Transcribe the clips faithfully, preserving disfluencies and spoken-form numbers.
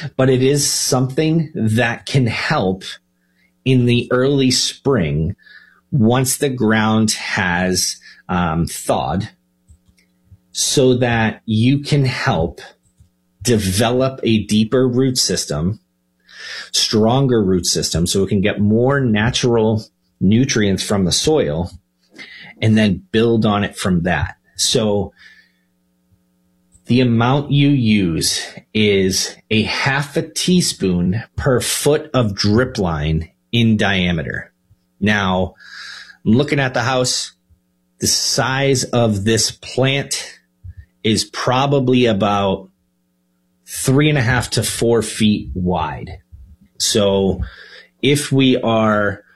but it is something that can help in the early spring once the ground has um, thawed, so that you can help develop a deeper root system, stronger root system, so it can get more natural nutrients from the soil and then build on it from that. So the amount you use is a half a teaspoon per foot of drip line in diameter. Now, I'm looking at the house. The size of this plant is probably about three and a half to four feet wide. So if we are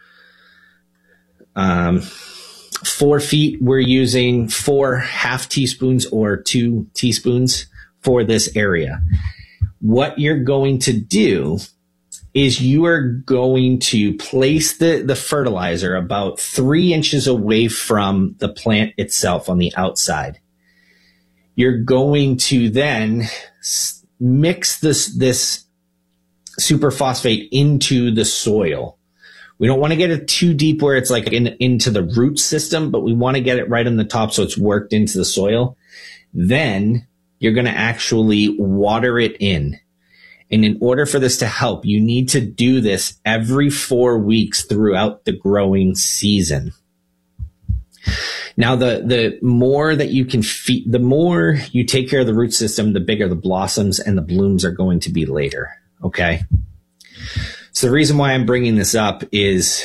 um, four feet, we're using four half teaspoons or two teaspoons for this area. What you're going to do is you are going to place the, the fertilizer about three inches away from the plant itself on the outside. You're going to then mix this, this superphosphate into the soil. We don't want to get it too deep where it's like in, into the root system, but we want to get it right on the top so it's worked into the soil. Then you're going to actually water it in. And in order for this to help, you need to do this every four weeks throughout the growing season. Now, the, the more that you can feed, the more you take care of the root system, the bigger the blossoms and the blooms are going to be later. Okay. So the reason why I'm bringing this up is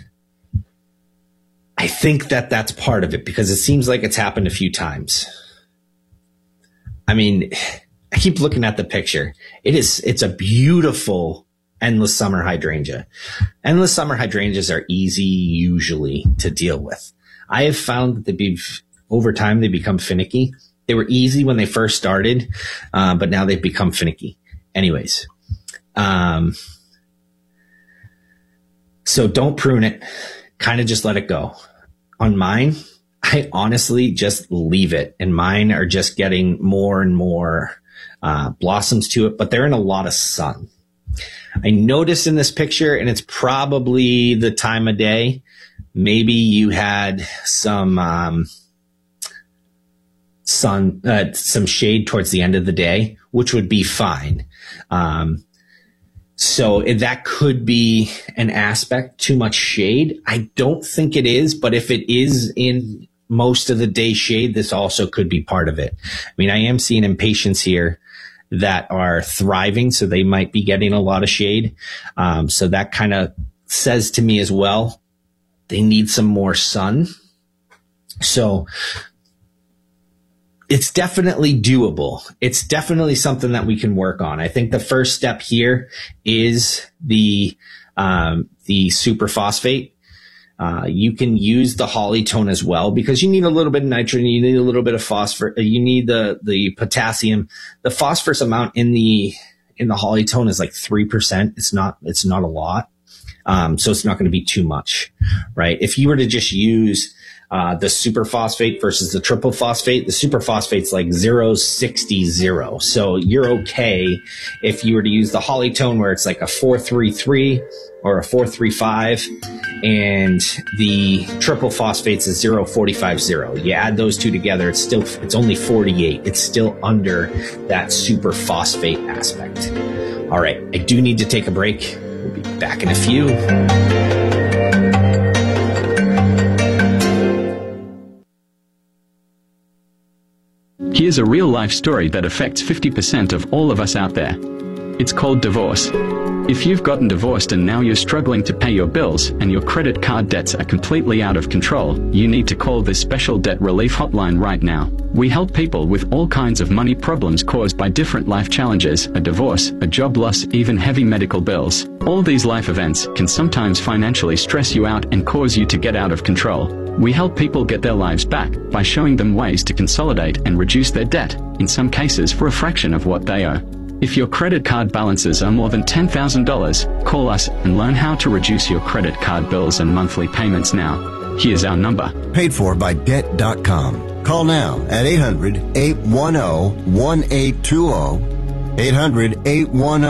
I think that that's part of it, because it seems like it's happened a few times. I mean, I keep looking at the picture. It is, it's a beautiful endless summer hydrangea. Endless summer hydrangeas are easy usually to deal with. I have found that they be, over time, they become finicky. They were easy when they first started, uh, but now they've become finicky. Anyways, um, so don't prune it. Kind of just let it go. On mine, I honestly just leave it, and mine are just getting more and more uh, blossoms to it, but they're in a lot of sun. I noticed in this picture, and it's probably the time of day, maybe you had some um, sun, uh, some shade towards the end of the day, which would be fine. Um, so that could be an aspect, too much shade. I don't think it is, but if it is in most of the day shade, this also could be part of it. I mean, I am seeing impatiens here that are thriving, so they might be getting a lot of shade. Um, so that kind of says to me as well, they need some more sun. So it's definitely doable. It's definitely something that we can work on. I think the first step here is the, um, the superphosphate. Uh, you can use the Hollytone as well, because you need a little bit of nitrogen, you need a little bit of phosphorus, you need the, the potassium. The phosphorus amount in the, in the Hollytone is like three percent. It's not, it's not a lot. Um, so it's not going to be too much, right? If you were to just use, uh, the superphosphate versus the triple phosphate, the superphosphate's like zero sixty zero. So you're okay if you were to use the Hollytone where it's like a four three three or a four three five, and the triple phosphate's is zero forty-five zero. You add those two together, it's still, it's only forty-eight. It's still under that superphosphate aspect. All right. I do need to take a break. We'll be back in a few. Here's a real-life story that affects fifty percent of all of us out there. It's called divorce. If you've gotten divorced and now you're struggling to pay your bills and your credit card debts are completely out of control, you need to call this special debt relief hotline right now. We help people with all kinds of money problems caused by different life challenges, a divorce, a job loss, even heavy medical bills. All these life events can sometimes financially stress you out and cause you to get out of control. We help people get their lives back by showing them ways to consolidate and reduce their debt, in some cases for a fraction of what they owe. If your credit card balances are more than ten thousand dollars, call us and learn how to reduce your credit card bills and monthly payments now. Here's our number. Paid for by debt dot com. Call now at eight hundred, eight one zero, one eight two zero, eight hundred, eight one zero,